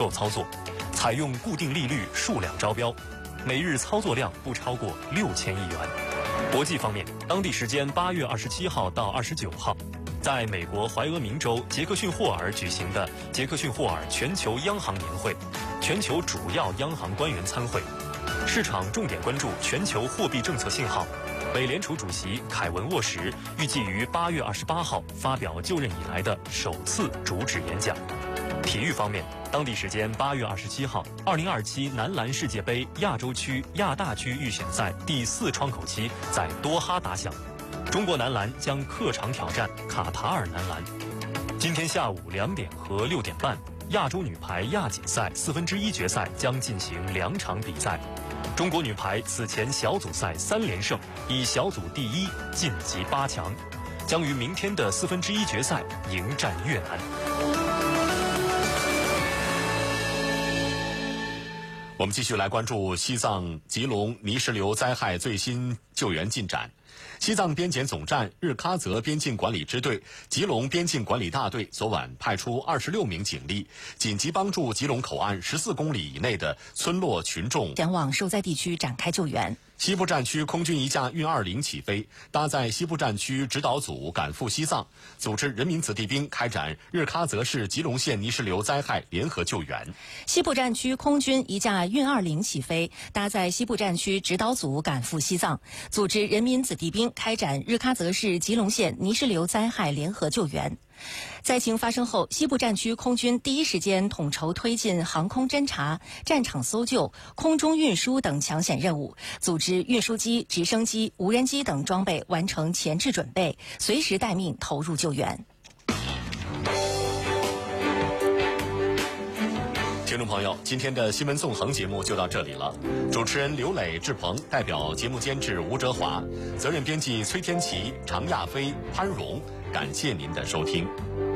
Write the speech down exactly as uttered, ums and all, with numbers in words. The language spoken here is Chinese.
操作，采用固定利率数量招标，每日操作量不超过六千亿元。国际方面，当地时间八月二十七号到二十九号，在美国怀俄明州杰克逊霍尔举行的杰克逊霍尔全球央行年会，全球主要央行官员参会，市场重点关注全球货币政策信号。美联储主席凯文沃什预计于八月二十八号发表就任以来的首次主旨演讲。体育方面，当地时间八月二十七号，二零二七男篮世界杯亚洲区亚大区预选赛第四窗口期在多哈打响，中国男篮将客场挑战卡塔尔男篮。今天下午两点和六点半，亚洲女排亚锦赛四分之一决赛将进行两场比赛。中国女排此前小组赛三连胜，以小组第一晋级八强，将于明天的四分之一决赛迎战越南。 我们继续来关注西藏吉隆泥石流灾害最新救援进展。西藏边检总站日喀则边境管理支队、吉隆边境管理大队昨晚派出二十六名警力，紧急帮助吉隆口岸十四公里以内的村落群众前往受灾地区展开救援。 西部战区空军一架运二零起飞，搭载西部战区指导组赶赴西藏，组织人民子弟兵开展日喀则市吉隆县泥石流灾害联合救援。 西部战区空军一架运二零起飞，搭载西部战区指导组赶赴西藏，组织人民子弟兵开展日喀则市吉隆县泥石流灾害联合救援。灾情发生后，西部战区空军第一时间统筹推进航空侦察、战场搜救、空中运输等抢险任务，组织运输机、直升机、无人机等装备完成前置准备，随时待命投入救援。 听众朋友，今天的新闻纵横节目就到这里了。主持人刘磊、志鹏，代表节目监制吴哲华，责任编辑崔天琪、常亚飞、潘荣，感谢您的收听。